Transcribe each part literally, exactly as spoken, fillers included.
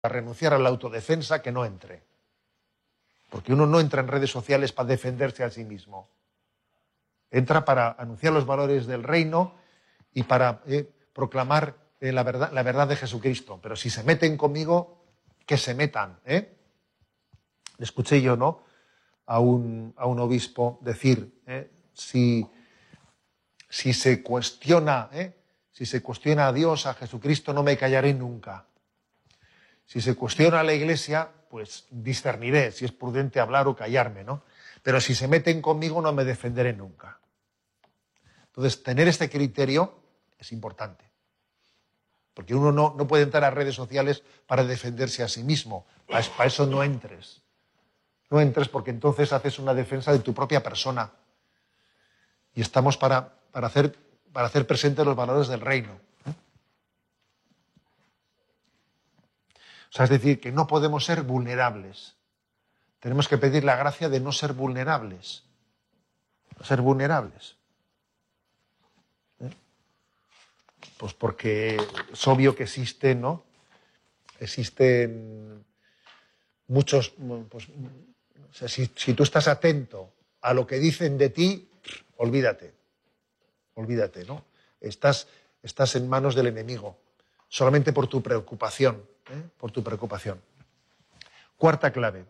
renunciar a la autodefensa, que no entre. Porque uno no entra en redes sociales para defenderse a sí mismo. Entra para anunciar los valores del reino y para eh, proclamar eh, la, verdad, la verdad de Jesucristo. Pero si se meten conmigo, que se metan. ¿eh? Le escuché yo, ¿no?, a un, a un obispo decir, ¿eh? si, si se cuestiona, ¿eh? si se cuestiona a Dios, a Jesucristo, no me callaré nunca. Si se cuestiona a la Iglesia, pues discerniré si es prudente hablar o callarme, ¿no? Pero si se meten conmigo, no me defenderé nunca. Entonces, tener este criterio es importante. Porque uno no, no puede entrar a redes sociales para defenderse a sí mismo. Para, para eso no entres. No entres porque entonces haces una defensa de tu propia persona. Y estamos para, para, hacer, para hacer presentes los valores del reino. O sea, es decir, que no podemos ser vulnerables. Tenemos que pedir la gracia de no ser vulnerables. No ser vulnerables. ¿Eh? Pues porque es obvio que existen, ¿no? Existen muchos... Pues, o sea, si, si tú estás atento a lo que dicen de ti, olvídate. Olvídate, ¿no? Estás, estás en manos del enemigo. Solamente por tu preocupación. ¿eh? Por tu preocupación. Cuarta clave.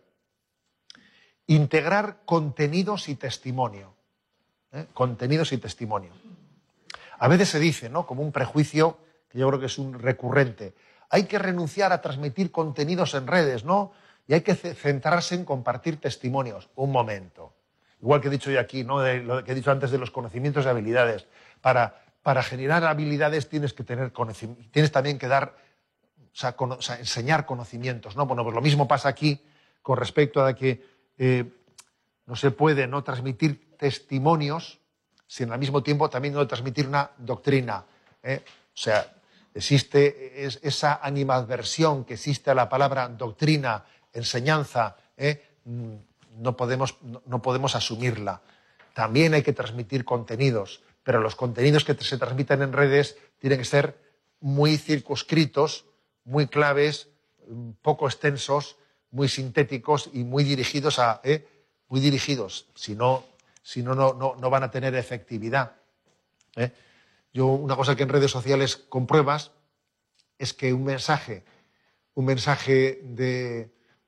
Integrar contenidos y testimonio. ¿eh? Contenidos y testimonio. A veces se dice, ¿no?, como un prejuicio, que yo creo que es un recurrente, hay que renunciar a transmitir contenidos en redes, ¿no? Y hay que centrarse en compartir testimonios. Un momento. Igual que he dicho yo aquí, ¿no?, de lo que he dicho antes de los conocimientos y habilidades. Para, para generar habilidades tienes que tener conocimientos, tienes también que dar, o sea, con, o sea, enseñar conocimientos, ¿no? Bueno, pues lo mismo pasa aquí con respecto a que eh, no se puede no transmitir testimonios sin al mismo tiempo también no transmitir una doctrina. ¿eh? O sea, existe es, esa animadversión que existe a la palabra doctrina, enseñanza, ¿eh? no, podemos, no, no podemos asumirla. También hay que transmitir contenidos, pero los contenidos que se transmiten en redes tienen que ser muy circunscritos, muy claves, poco extensos, muy sintéticos y muy dirigidos a... ¿eh? muy dirigidos, si no, si no, no, no, no van a tener efectividad. ¿eh? Yo, una cosa que en redes sociales compruebas es que un mensaje, un mensaje de,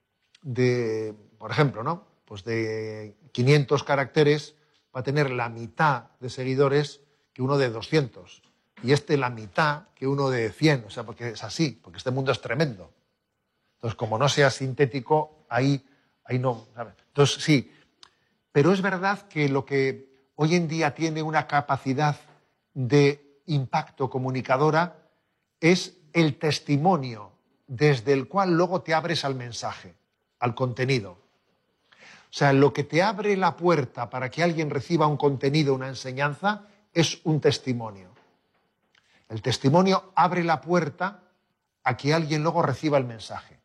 de, por ejemplo, ¿no?, pues de quinientos caracteres va a tener la mitad de seguidores que uno de doscientos. Y este la mitad que uno de cien. O sea, porque es así, porque este mundo es tremendo. Entonces, como no sea sintético, ahí, ahí no... ¿sabes? Entonces, sí. Pero es verdad que lo que hoy en día tiene una capacidad de impacto comunicadora es el testimonio desde el cual luego te abres al mensaje, al contenido. O sea, lo que te abre la puerta para que alguien reciba un contenido, una enseñanza, es un testimonio. El testimonio abre la puerta a que alguien luego reciba el mensaje.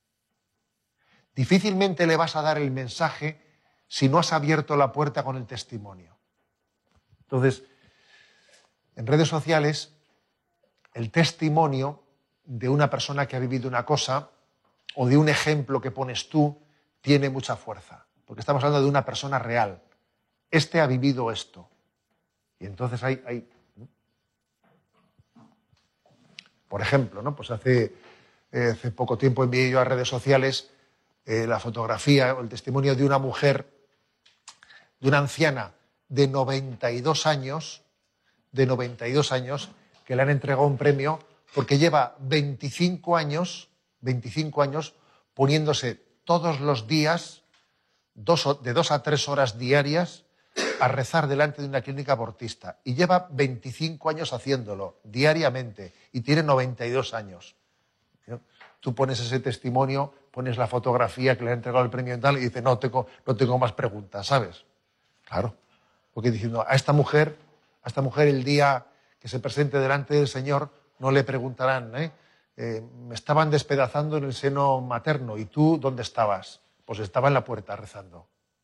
Difícilmente le vas a dar el mensaje si no has abierto la puerta con el testimonio. Entonces, en redes sociales, el testimonio de una persona que ha vivido una cosa o de un ejemplo que pones tú tiene mucha fuerza, porque estamos hablando de una persona real. Este ha vivido esto. Y entonces hay... hay por ejemplo, ¿no? Pues hace, eh, hace poco tiempo envié yo a redes sociales eh, la fotografía o el testimonio de una mujer, de una anciana de noventa y dos años, de noventa y dos años, que le han entregado un premio porque lleva veinticinco años, veinticinco años poniéndose todos los días, dos, de dos a tres horas diarias, a rezar delante de una clínica abortista. Y lleva veinticinco años haciéndolo, diariamente, y tiene noventa y dos años. ¿no? Tú pones ese testimonio, pones la fotografía que le ha entregado el premio y tal, y dices, no tengo, no tengo más preguntas, ¿sabes? Claro, porque diciendo, a esta mujer, a esta mujer el día que se presente delante del Señor, no le preguntarán, ¿eh? Eh, me estaban despedazando en el seno materno, ¿y tú dónde estabas? Pues estaba en la puerta rezando.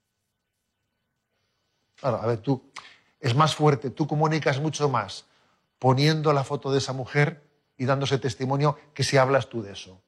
Claro, a ver, tú, es más fuerte, tú comunicas mucho más poniendo la foto de esa mujer y dándose testimonio que si hablas tú de eso.